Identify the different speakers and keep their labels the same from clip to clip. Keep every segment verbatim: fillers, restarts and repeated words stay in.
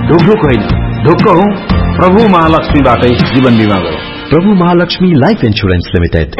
Speaker 1: ढुकढुक होइन, ढुक्क हौ। प्रभु महालक्ष्मीबाटै जीवन बीमा गरौँ।
Speaker 2: प्रभु महालक्ष्मी लाइफ इन्स्योरेन्स लिमिटेड।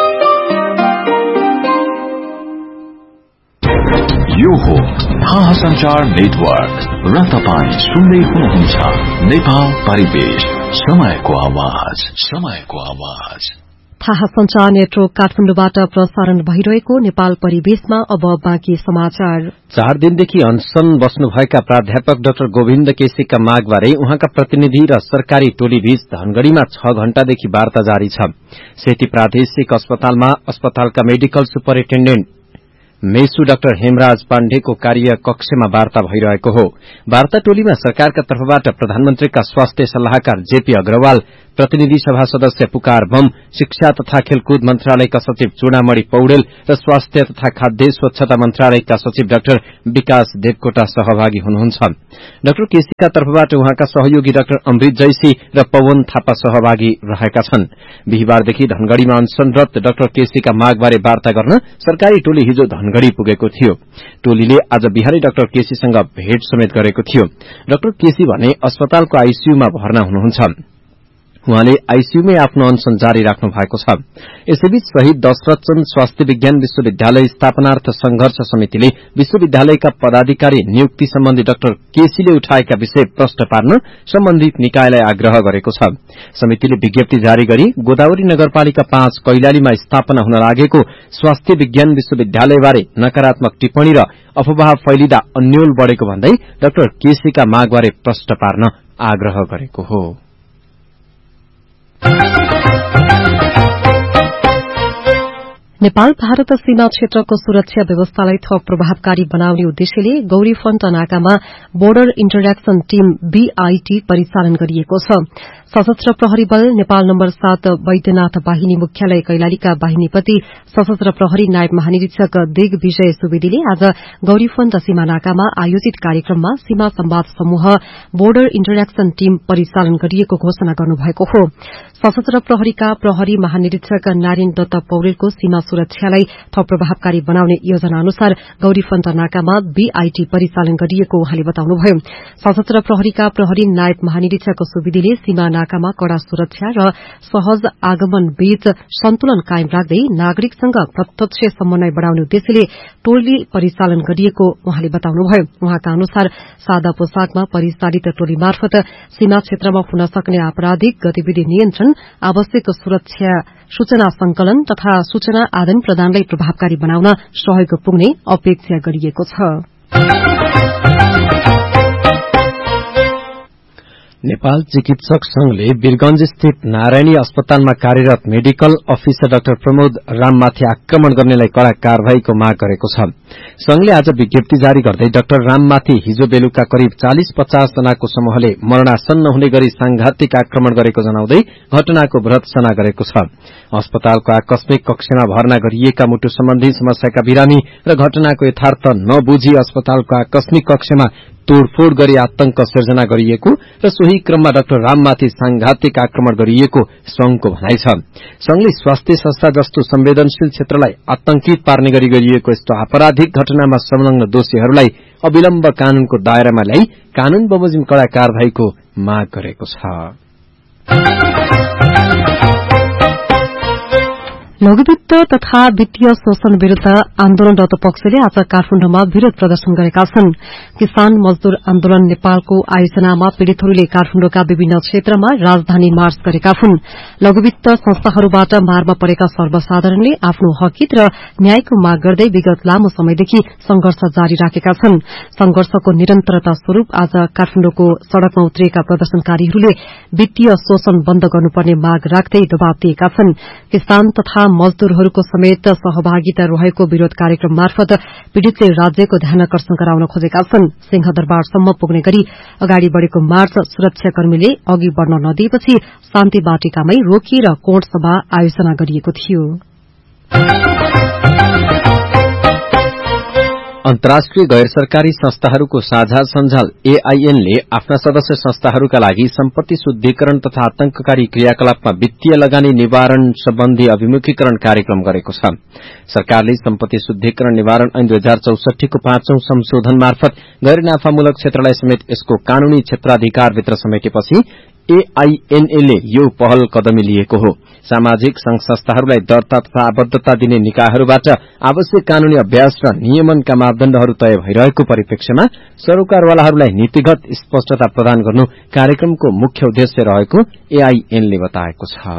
Speaker 3: यो हो थाहा संचार नेटवर्क र तपाईं सुन्दै हुनुहुन्छ नेपाल परिवेश, समयको आवाज, समयको आवाज।
Speaker 4: थाहा संचार नेटवर्क काठमाडौँबाट प्रसारण भइरहेको नेपाल परिवेशमा अब बाँकी समाचार।
Speaker 5: चार दिनदेखि अनशन बस्नुभएका प्राध्यापक डाक्टर गोविन्द केसीका मागबारे उहाँका प्रतिनिधि र सरकारी टोली बीच धनगढ़ीमा छ घण्टादेखि वार्ता जारी छ। सेती प्रादेशिक अस्पतालमा अस्पतालका मेडिकल सुपरिन्टेण्डेन्ट मेसु डाक्टर हेमराज पाण्डेको कार्य कक्षमा वार्ता भइरहेको हो। वार्ता टोलीमा सरकारका तर्फबाट प्रधानमन्त्रीका स्वास्थ्य सल्लाहकार जेपी अग्रवाल, प्रतिनिधि सभा सदस्य पुकार बम, शिक्षा तथा खेलकुद मन्त्रालयका सचिव चूडामणि पौडेल र स्वास्थ्य तथा खाद्य स्वच्छता मन्त्रालयका सचिव डाक्टर विकास देवकोटा सहभागी हुनुहुन्छ। डाक्टर केसीका तर्फबाट उहाँका सहयोगी डाक्टर अमृत जैसी र पवन थापा सहभागी रहेका छन्। बिहिबारदेखि धनगढ़ीमा अनशनरत डाक्टर केसीका मागबारे वार्ता गर्न सरकारी टोली हिजो धनगढ़ी पुगेको थियो। टोलीले आज बिहानै डाक्टर केसीसँग भेट समेत गरेको थियो। डाक्टर केसी भने अस्पतालको आईसीयूमा भर्ना हुनुहुन्छ। उहाँले आईसीयूमै आफ्नो अनशन जारी राख्नु भएको छ। यसैबीच शहीद दशरथचन्द स्वास्थ्य विज्ञान विश्वविद्यालय स्थापनार्थ संघर्ष समितिले विश्वविद्यालयका पदाधिकारी नियुक्ति सम्बन्धी डाक्टर केसीले उठाएका विषय प्रश्न पार्न सम्बन्धित निकायलाई आग्रह गरेको छ। समितिले विज्ञप्ति जारी गरी गोदावरी नगरपालिका पाँच कैलालीमा स्थापना हुन लागेको स्वास्थ्य विज्ञान विश्वविद्यालयबारे नकारात्मक टिप्पणी र अफवाह फैलिँदा अन्यल बढ़ेको भन्दै डाक्टर केसीका मागबारे प्रश्न पार्न आग्रह गरेको हो।
Speaker 4: नेपाल भारत सीमा क्षेत्रको सुरक्षा व्यवस्थालाई थप प्रभावकारी बनाउने उद्देश्यले गौरीफण्ट नाकामा बोर्डर इन्टरेक्सन टीम बीआईटी परिचालन गरिएको छ। सशस्त्र प्रहरी बल नेपाल नम्बर सात वैद्यनाथ वाहिनी मुख्यालय कैलालीका वाहिनीपति सशस्त्र प्रहरी नायब महानिरीक्षक दिग्विजय सुवेदीले आज गौरीफण्ट सीमा नाकामा आयोजित कार्यक्रममा सीमा संवाद समूह बोर्डर इन्टरेक्सन टीम परिचालन गरिएको घोषणा गर्नुभएको हो। सशस्त्र प्रहरीका प्रहरी महानिरीक्षक नारायण दत्त पौडेलको सीमा सुरक्षालाई थप प्रभावकारी बनाउने योजना अनुसार गौरीफण्ट नाकामा बीआईटी परिचालन गरिएको उहाँले बताउनुभयो। सशस्त्र प्रहरीका प्रहरी नायब महानिरीक्षक सुवेदीले सीमा नाकामा कड़ा सुरक्षा र सहज आगमन बीच सन्तुलन कायम राख्दै नागरिकसँग प्रत्यक्ष समन्वय बढ़ाउने उद्देश्यले टोली परिचालन गरिएको उहाँले बताउनुभयो। उहाँका अनुसार सादा पोसाकमा परिचालित टोली मार्फत सीमा क्षेत्रमा हुन सक्ने आपराधिक गतिविधि नियन्त्रण, आवश्यक सुरक्षा सूचना संकलन तथा सूचना आदान प्रदानलाई प्रभावकारी बनाउन सहयोग पुग्ने अपेक्षा गरिएको छ।
Speaker 5: नेपाल चिकित्सक संघले वीरगंज स्थित नारायणी अस्पतालमा कार्यरत मेडिकल अफिसर डाक्टर प्रमोद राममाथि आक्रमण गर्नेलाई कड़ा कार्यवाहीको माग गरेको छ। संघले आज विज्ञप्ति जारी गर्दै डाक्टर राममाथि हिजो बेलुका करिब चालीस पचास जनाको समूहले मरणासन्न हुने गरी सांघातिक आक्रमण गरेको जनाउँदै घटनाको भर्त्सना गरेको छ। अस्पतालको आकस्मिक कक्षमा भर्ना गरिएका मुटु सम्बन्धी समस्याका बिरामी र घटनाको यथार्थ नबुझी अस्पतालको आकस्मिक कक्षमा तोड़फोड़ गरी आतंक सिर्जना गरिएको र सोही क्रममा डाक्टर राममाथि सांघातिक आक्रमण गरिएको संघको भनाइ छ। संघले स्वास्थ्य संस्था जस्तो संवेदनशील क्षेत्रलाई आतंकित पार्ने गरी गरिएको यस्तो आपराधिक घटनामा संलग्न दोषीहरूलाई अविलम्ब कानूनको दायरामा ल्याई कानून बमोजिम कड़ा कार्यवाहीको माग गरेको छ।
Speaker 4: लघुवित्त तथा वित्तीय शोषण विरूद्ध आन्दोलनरत पक्षले आज काठमाडौँमा विरोध प्रदर्शन गरेका छन्। किसान मजदूर आन्दोलन नेपालको आयोजनामा पीड़ितहरूले काठमाडौँका विभिन्न क्षेत्रमा राजधानी मार्च गरेका हुन्। लघुवित्त संस्थाहरूबाट मारमा परेका सर्वसाधारणले आफ्नो हकित र न्यायको माग गर्दै विगत लामो समयदेखि संघर्ष जारी राखेका छन्। संघर्षको निरन्तरता स्वरूप आज काठमाडौँको सड़कमा उत्रिएका प्रदर्शनकारीहरूले वित्तीय शोषण बन्द गर्नुपर्ने माग राख्दै दबाव दिएका छन्। किसान तथा मजदूरहरूको समेत सहभागिता रहेको विरोध कार्यक्रम मार्फत पीड़ितले राज्यको ध्यानाकर्षण गराउन खोजेका छन्। सिंहदरबारसम्म पुग्ने गरी अगाडि बढ़ेको मार्च सुरक्षाकर्मीले अघि बढ़न नदिएपछि शान्ति बाटिकामै रोकिएर कोण सभा आयोजना गरिएको थियो।
Speaker 5: अन्तर्राष्ट्रिय गैर सरकारी संस्थाहरूको साझा सञ्जाल एआईएन ले आफ्ना सदस्य संस्थाहरूका लागि सम्पत्ति शुद्धिकरण तथा आतंककारी क्रियाकलापमा वित्तीय लगानी निवारण सम्बन्धी अभिमुखीकरण कार्यक्रम गरेको छ। सरकारले सम्पत्ति शुद्धिकरण निवारण ऐन दुई हजार चौसठी को पाँचौं संशोधन मार्फत गैर नाफामूलक क्षेत्रलाई समेत यसको कानूनी क्षेत्राधिकारभित्र समेटेपछि एआईएनए ले यो पहल कदमी लिएको हो। सामाजिक संघ संस्थाहरूलाई दर्ता तथा आबद्धता दिने निकायहरूबाट आवश्यक कानूनी अभ्यास र नियमनका मापदण्डहरू तय भइरहेको परिप्रेक्ष्यमा सरोकारवालाहरूलाई नीतिगत स्पष्टता प्रदान गर्नु कार्यक्रमको मुख्य उद्देश्य रहेको एआईएनले बताएको छ।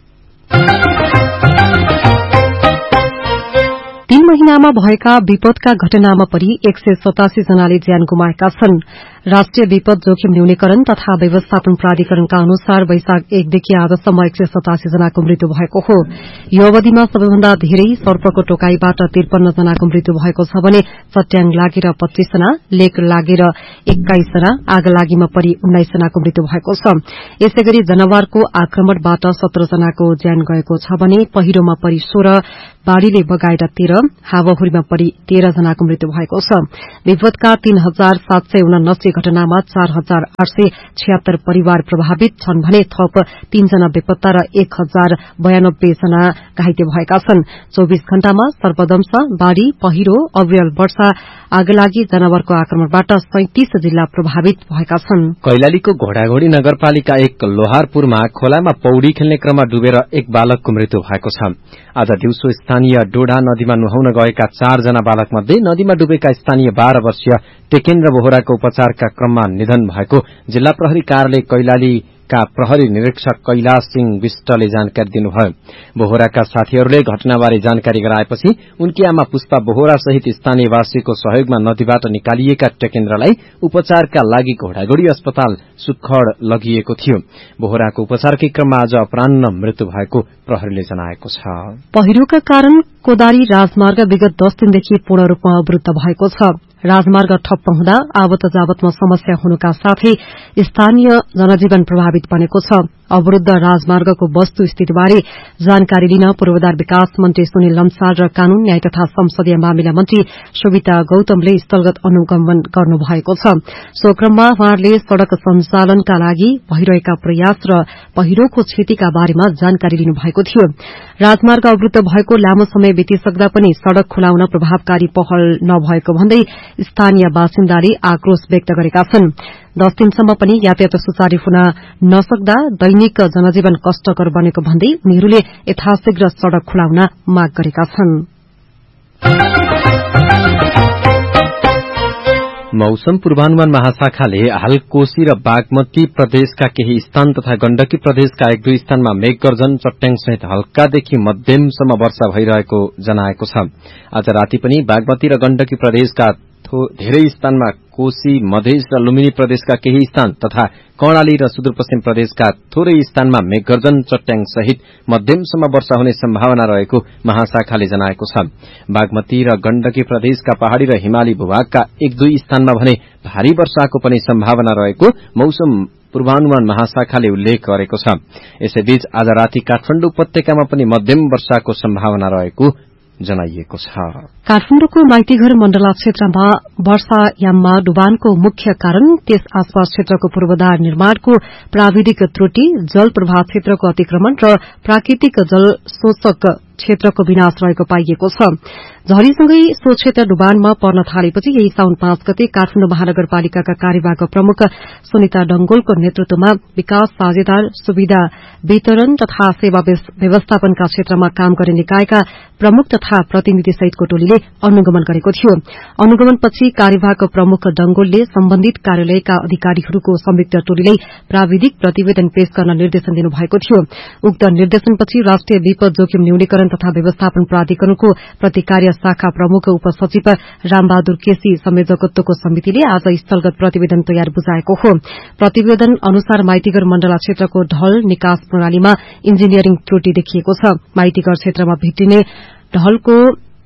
Speaker 4: तीन महिनामा भएका विपदका घटनामा परि एक सय सतासी जनाले ज्यान गुमाएका छन्। राष्ट्रिय विपद जोखिम न्यूनीकरण तथा व्यवस्थापन प्राधिकरणका अनुसार वैशाख एकदेखि आजसम्म एक सय सतासी जनाको मृत्यु भएको हो। यो अवधिमा सबैभन्दा धेरै सर्पको टोकाईबाट त्रिपन्न जनाको मृत्यु भएको छ भने चट्याङ लागेर पच्चीस जना, लेक लागेर एक्काइस जना, आग लागीमा परि उन्नाइस जनाको मृत्यु भएको छ। यसैगरी जनावरको आक्रमणबाट सत्र जनाको ज्यान गएको छ भने पहिरोमा परि सोह्र, बाढ़ीले बगाएर तेह्र, हावाहुरीमा परि तेह्र जनाको मृत्यु भएको छ। विपदका तीन हजार सात सय उनासी घटनामा चार हजार आठ सय छिहत्तर परिवार प्रभावित छन् भने थप तीनजना बेपत्ता र एक हजार बयानब्बे जना घाइते भएका छन्। चौबीस घण्टामा सर्पदंश, बाढ़ी, पहिरो, अविरल वर्षा, आगलागी, जनावरको आक्रमणबाट सैंतीस जिल्ला प्रभावित भएका छन्।
Speaker 5: कैलालीको घोडाघोडी नगरपालिका एक लोहारपुरमा खोलामा पौडी खेल्ने क्रममा डुबेर एक बालकको मृत्यु भएको छ। आज दिउँसो स्थानीय डोडा नदीमा नुहाउन गएका चारजना बालक मध्ये नदीमा डुबेका स्थानीय बाह्र वर्षीय टेकेन्द्र बोहराको उपचारका क्रममा निधन भएको जिल्ला प्रहरी कार्यालय कैलालीका प्रहरी निरीक्षक कैलाश सिंह विष्टले जानकारी दिनुभयो। बोहराका साथीहरूले घटनाबारे जानकारी गराएपछि उनकी आमा पुष्पा बोहरा सहित स्थानीयवासीको सहयोगमा नदीबाट निकालिएका टेकेन्द्रलाई उपचारका लागि घोडाघोडी अस्पताल सुखड लगिएको थियो। बोहराको उपचारकै क्रममा आज अपराह्न मृत्यु भएको प्रहरीले जनाएको छ।
Speaker 4: पहिरोका कारण कोदारी राजमार्ग विगत दस दिनदेखि पूर्ण रूपमा अवरूद्ध भएको छ। राजमार्ग ठप्प हुँदा आवत जावतमा समस्या हुनुका साथै स्थानीय जनजीवन प्रभावित बनेको छ। अवरूद्ध राजमार्गको वस्तु स्थितिबारे जानकारी लिन पूर्वाधार विकास मन्त्री सुनिल लम्साल र कानून न्याय तथा संसदीय मामिला मन्त्री सुविता गौतमले स्थलगत अनुगमन गर्नुभएको छ। सो क्रममा उहाँले सड़क सञ्चालनका लागि भइरहेका प्रयास र पहिरोको क्षतिका बारेमा जानकारी लिनुभएको थियो। राजमार्ग अवरूद्ध भएको लामो समय बितिसक्दा पनि सड़क खुलाउन प्रभावकारी पहल नभएको भन्दै स्थानीय बासिन्दाले आक्रोश व्यक्त गरेका छन्। दस दिनसम्म पनि यातायात सुचारू हुन नसक्दा दैनिक जनजीवन कष्टकर बनेको भन्दै उनीहरूले यथाशीघ्र सड़क खुलाउन माग गरेका छन्।
Speaker 5: मौसम पूर्वानुमान महाशाखाले हाल कोशी र बागमती प्रदेशका केही स्थान तथा गण्डकी प्रदेशका एक दुई स्थानमा मेघगर्जन, चट्याङ सहित हल्कादेखि मध्यमसम्म वर्षा भइरहेको जनाएको छ। आज राति पनि बागमती र गण्डकी प्रदेशका धेरै स्थानमा, कोशी, मधेस र लुम्बिनी प्रदेशका केही स्थान तथा कर्णाली र सुदूरपश्चिम प्रदेशका थोरै स्थानमा मेघगर्जन, चट्याङ सहित मध्यमसम्म वर्षा हुने सम्भावना रहेको महाशाखाले जनाएको छ। बागमती र गण्डकी प्रदेशका पहाड़ी र हिमाली भूभागका एक दुई स्थानमा भने भारी वर्षाको पनि सम्भावना रहेको मौसम पूर्वानुमान महाशाखाले उल्लेख गरेको छ। यसैबीच आज राति काठमाडौँ उपत्यकामा पनि मध्यम वर्षाको सम्भावना रहेको जनाइएको छ।
Speaker 4: काठमाडौँको माइतीघर मण्डला क्षेत्रमा वर्षायाममा डुबानको मुख्य कारण त्यस आसपास क्षेत्रको पूर्वाधार निर्माणको प्राविधिक त्रुटि, जल प्रवाह क्षेत्रको अतिक्रमण र प्राकृतिक जल शोषक क्षेत्रको विनाश रहेको पाइएको छ। झरीसँगै सो क्षेत्र डुबानमा पर्न थालेपछि यही साउन पाँच गते काठमाडौँ महानगरपालिकाका कार्यवाहक प्रमुख सुनिता डंगोलको नेतृत्वमा विकास साझेदार, सुविधा वितरण तथा सेवा व्यवस्थापनका क्षेत्रमा काम गर्ने निकायका प्रमुख तथा प्रतिनिधि सहितको टोलीले अनुगमन गरेको थियो। अनुगमनपछि कार्यवाहक प्रमुख डंगोलले सम्बन्धित कार्यालयका अधिकारीहरूको संयुक्त टोलीलाई प्राविधिक प्रतिवेदन पेश गर्न निर्देशन दिनुभएको थियो। उक्त निर्देशनपछि राष्ट्रिय विपद जोखिम न्यूनीकरण तथा व्यवस्थापन प्राधिकरणको प्रतिकार्य शाखा प्रमुख उपसचिव रामबहादुर केसी संयोजकत्वको समितिले आज स्थलगत प्रतिवेदन तयार बुझाएको हो। प्रतिवेदन अनुसार माइतीघर मण्डला क्षेत्रको ढल निकास प्रणालीमा इन्जिनियरिङ त्रुटि देखिएको छ। माइतीघर क्षेत्रमा भेटिने ढलको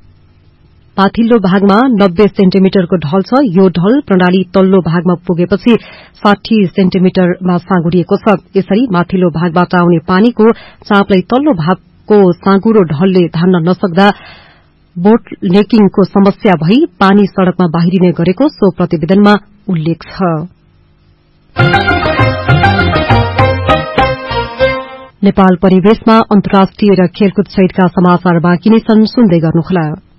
Speaker 4: माथिल्लो भागमा नब्बे सेन्टिमिटरको ढल छ। यो ढल प्रणाली तल्लो भागमा पुगेपछि साठी सेन्टिमिटरमा साँगुरिएको छ। यसरी माथिल्लो भागबाट आउने पानीको चापलाई तल्लो भागको साँगुरो ढलले धान्न नसक्दा बोट लेकिङको समस्या भई पानी सड़कमा बाहिरिने गरेको सो प्रतिवेदनमा उल्लेख छ। नेपाल परिवेशमा अन्तर्राष्ट्रिय र खेलकुद सहितका समाचार बाँकी नै छन्, सुन्दै गर्नुहोला।